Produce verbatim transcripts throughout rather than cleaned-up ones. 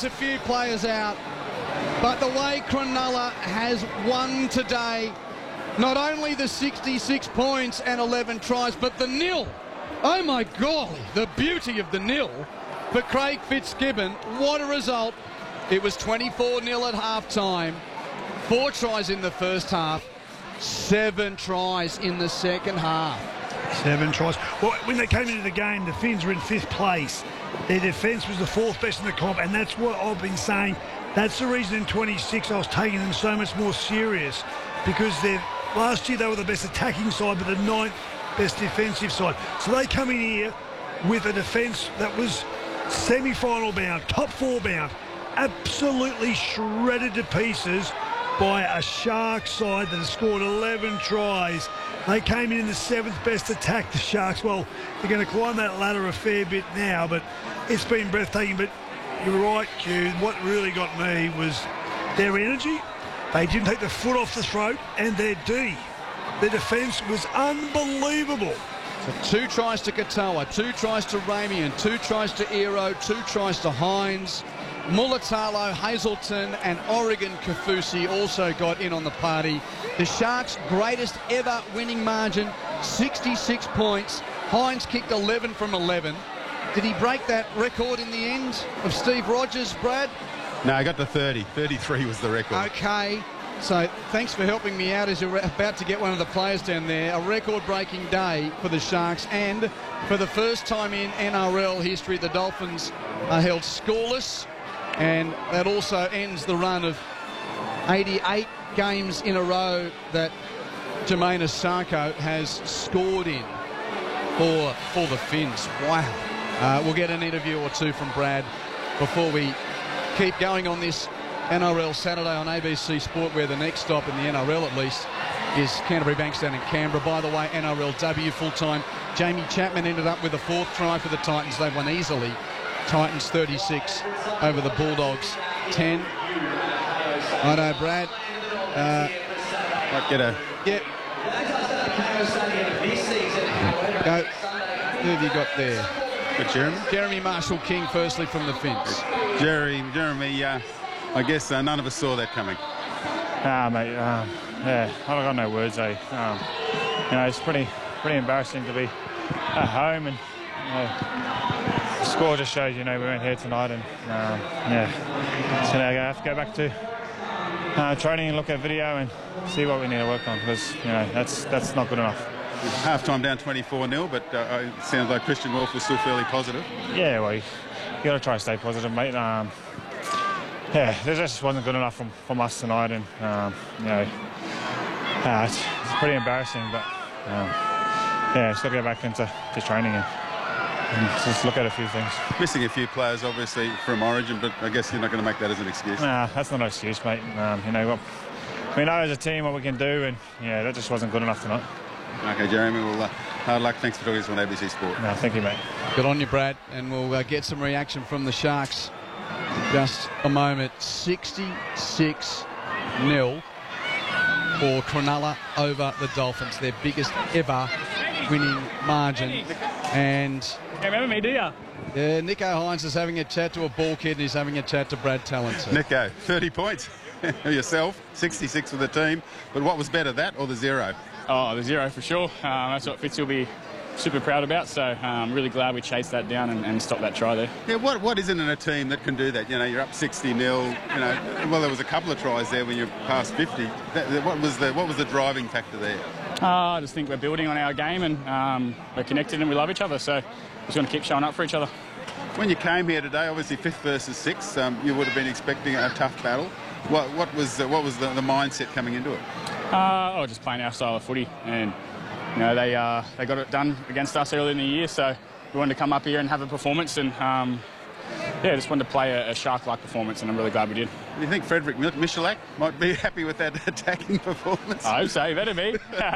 there's a few players out, but the way Cronulla has won today, not only the sixty-six points and eleven tries, but the nil. Oh my golly, the beauty of the nil for Craig Fitzgibbon. What a result. It was twenty-four nil at half-time. Four tries in the first half. Seven tries in the second half. Seven tries. Well, when they came into the game, the Finns were in fifth place. Their defence was the fourth best in the comp, and that's what I've been saying. That's the reason in twenty-six I was taking them so much more serious, because last year they were the best attacking side, but the ninth best defensive side. So they come in here with a defence that was semi-final bound, top four bound, absolutely shredded to pieces by a Sharks side that has scored eleven tries. They came in in the seventh best attack, the Sharks. Well, they're going to climb that ladder a fair bit now, but it's been breathtaking. But you're right, Q. What really got me was their energy. They didn't take the foot off the throat, and their D. Their defence was unbelievable. So two tries to Katoa, two tries to Ramian, two tries to Ero, two tries to Hines. Mulatalo, Hazelton and Oregon Kafusi also got in on the party. The Sharks' greatest ever winning margin, sixty-six points. Hines kicked eleven from eleven. Did he break that record in the end of Steve Rogers, Brad? No, I got to thirty. thirty-three was the record. Okay, so thanks for helping me out as you're about to get one of the players down there. A record-breaking day for the Sharks, and for the first time in N R L history, the Dolphins are held scoreless. And that also ends the run of eighty-eight games in a row that Jermaine Asako has scored in for, for the Finns. Wow. Uh, we'll get an interview or two from Brad before we keep going on this N R L Saturday on A B C Sport, where the next stop in the N R L at least is Canterbury Bankstown in Canberra. By the way, N R L W full-time. Jamie Chapman ended up with a fourth try for the Titans. They won easily. Titans thirty-six over the Bulldogs ten. I know, Brad. Uh, Might get a... Yep. Go. Who have you got there? Good, Jeremy. Jeremy Marshall-King, firstly, from the Finns. Jerry, Jeremy, uh, I guess uh, none of us saw that coming. Ah, mate, um, yeah, I've got no words, eh? Um, you know, it's pretty pretty embarrassing to be at home, and you know, the score just shows, you know, we weren't here tonight, and um, yeah, so now I have to go back to uh, training and look at video and see what we need to work on, because, you know, that's that's not good enough. Half-time down twenty-four nil, but uh, it sounds like Christian Wolf was still fairly positive. Yeah, well, you, you got to try to stay positive, mate. Um, yeah, this just wasn't good enough from, from us tonight, and, um, you know, uh, it's, it's pretty embarrassing, but, um, yeah, just got to go back into to training and, and just look at a few things. Missing a few players, obviously, from Origin, but I guess you're not going to make that as an excuse. Nah, that's not an excuse, mate. Um, you know, what, we know as a team what we can do, and, yeah, that just wasn't good enough tonight. Okay, Jeremy, well, uh, hard luck. Thanks for talking to us on A B C Sport. No, thank you, mate. Good on you, Brad, and we'll uh, get some reaction from the Sharks just a moment. sixty-six nil for Cronulla over the Dolphins, their biggest ever winning margin. And you remember me, do you? uh, Nico Hines is having a chat to a ball kid, and he's having a chat to Brad Talent. Nico, thirty points yourself, sixty-six for the team. But what was better, that or the zero? Oh, the zero for sure. Um, that's what Fitz will be super proud about. So I'm um, really glad we chased that down and, and stopped that try there. Yeah, what what is it in a team that can do that? You know, you're up sixty nil. You know, well, there was a couple of tries there when you're past fifty. That, that, what was the what was the driving factor there? Uh, I just think we're building on our game, and um, we're connected and we love each other. So we're just going to keep showing up for each other. When you came here today, obviously fifth versus sixth, um, you would have been expecting a tough battle. What what was uh, what was the, the mindset coming into it? Uh, oh, just playing our style of footy, and you know they uh, they got it done against us early in the year, so we wanted to come up here and have a performance, and um, yeah, just wanted to play a, a Shark-like performance, and I'm really glad we did. Do you think Frederick Michalak might be happy with that attacking performance? I hope so. He better be.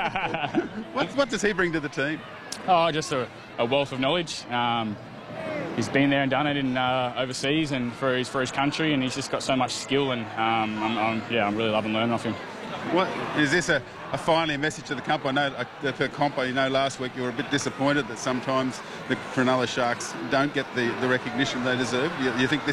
what what does he bring to the team? Oh, just a, a wealth of knowledge. Um, he's been there and done it in uh, overseas and for his for his country, and he's just got so much skill, and um, I'm, I'm, yeah, I'm really loving learning off him. What is this a, a finally a message to the comp? I know uh, the comp. You know, last week you were a bit disappointed that sometimes the Cronulla Sharks don't get the, the recognition they deserve. You, you think this